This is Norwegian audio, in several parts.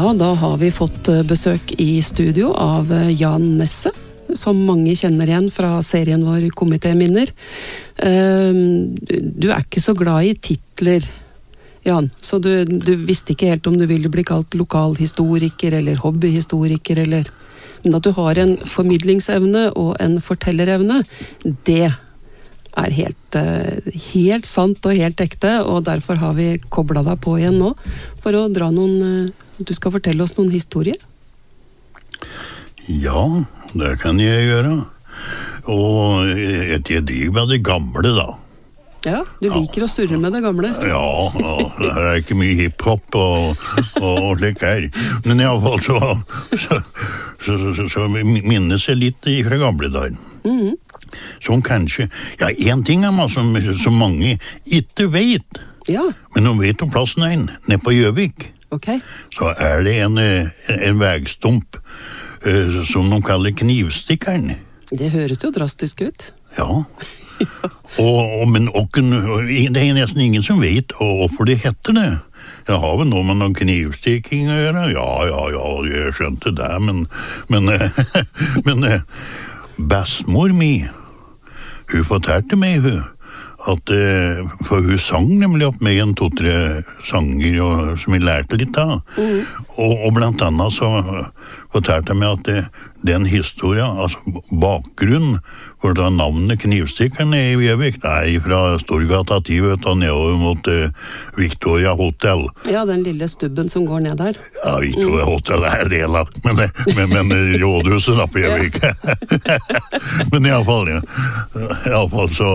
Ja, da har vi fått besøk i studio av Jan Nesse, som mange kjenner igjen fra serien vår Komitéminner. Du ikke så glad i titler, Jan, så du visste ikke helt om du ville bli kalt lokalhistoriker eller hobbyhistoriker, men at du har en formidlingsevne og en fortellerevne, det helt sant og helt ekte, og derfor har vi koblet deg på igjen nå, for å dra du skal fortelle oss noen historier. Ja, det kan jeg gjøre. Og jeg driver med det gamle, da. Ja, du liker å surre med det gamle. Ja, det ikke mye hiphop og slik her. Men i alle fall så minnes jeg litt fra gamle dager. Som kanskje, en ting som mange ikke vet. Ja. Men de vet om plassen nede på Gjøvik. Okay. Så det en vegstump som de kaller Knivstikkeren. Det høres jo drastisk ut. Ja. Men det nesten ingen som vet hvorfor det heter det. Jeg har vel noe med noen knivstikking å gjøre. Ja, jeg skjønte det, men bestmor mi, hun fortalte meg at for hun sang nemlig opp med 2-3 sanger som jeg lærte litt av. Og blant annet så fortalte jeg meg at den historien, altså bakgrunnen for da navnet Knivstikkerne i Gjøvik, fra Storgata 10 og nedover mot Victoria Hotel. Ja, den lille stubben som går ned der. Ja, Victoria Hotel nedlagt, men rådhuset da på Gjøvik. Men i alle fall så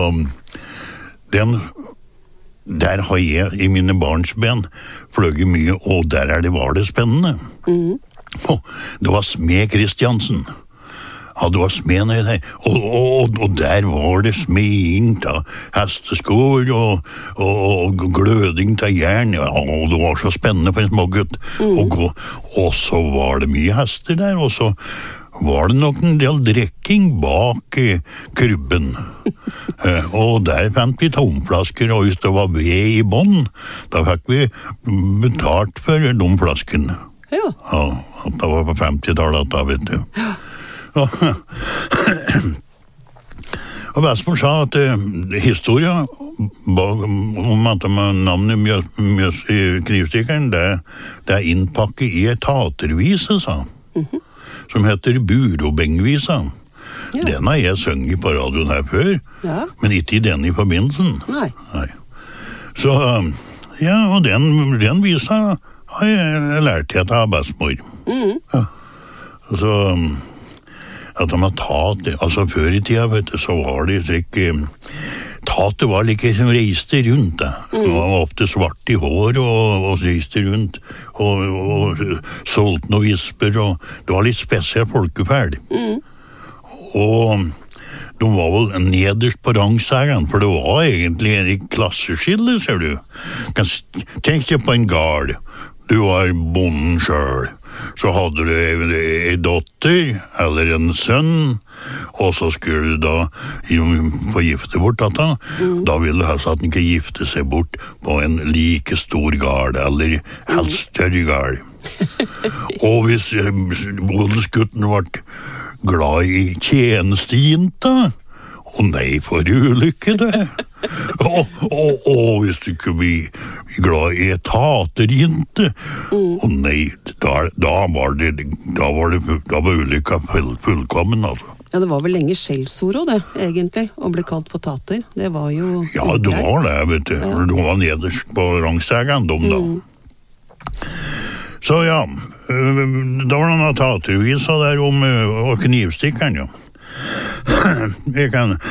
der har jeg i mine barnsben fløyet mye, og der var det spennende. Det var Smed Kristiansen. Ja, det var smed nede der. Og der var det smeding av hesteskår og gløding av jern. Og det var så spennende for en smågutt. Og så var det mye hester der, og så var det nok en del drekking bak krybben. Og der fant vi tomflasker, og hvis det var ved i bånd, da fikk vi betalt for de flaskene. Ja. Ja, det var på 50-tallet da, vet du. Ja. Og Vestmor sa at historien om at navnet Mjøs i Knivstikkeren, det innpakket i et tatervise, sa som heter Burobengvisa. Ja. Den har jeg sunget på radioen her før, men ikke i denne forbindelsen. Nei. Så, og den visa har jeg lært til av Vestmor. Ja. Så, at de har tatt, altså før i tida, vet du, så var det slik, tatet var like som reiste rundt da. Det var ofte svart i hår og reiste rundt og solgte noen visper, og det var litt spesielt folkeferd. Og de var vel nederst på rangsagen, for det var egentlig en klasseskille, ser du. Tenk deg på en gard. Du var bonden selv. Så hadde du en dotter, eller en sønn, og så skulle du da få gifte bort dette. Da ville du helst at den ikke gifte seg bort på en like stor gard, eller helst større gard. Og hvis odelsgutten ble glad i tjenestejenta, og nei, for ulykke det. Og hvis du ikke blir glad i taterjente, og nei, da var ulykka fullkommen, altså. Ja, det var vel lenge skjellsord også, det, egentlig, å bli kalt for tater. Det var jo... Ja, det var det, vet du. Ja. Det var nederst på rangstegen, da. Så ja, da var det noen tatervisa der om Knivstikkeren, ja. Jeg kan